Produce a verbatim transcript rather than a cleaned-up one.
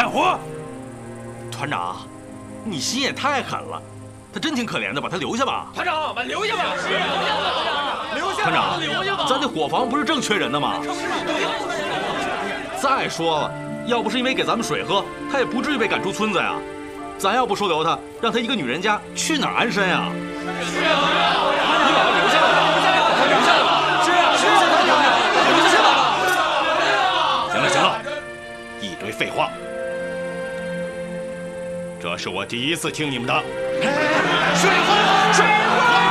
干活。 团长，你心也太狠了，他真挺可怜的，把他留下吧。 团长，把留下吧。是啊，留下。 团长， 留下吧。 咱这伙房不是正缺人呢吗？再说了，要不是因为给咱们水喝，他也不至于被赶出村子呀。咱要不收留他，让他一个女人家去哪儿安身呀？ 是啊，你把他留下吧。留下吧。是啊，是啊，留下吧。 行了行了，一堆废话。这是我第一次听你们的。 水花，水花。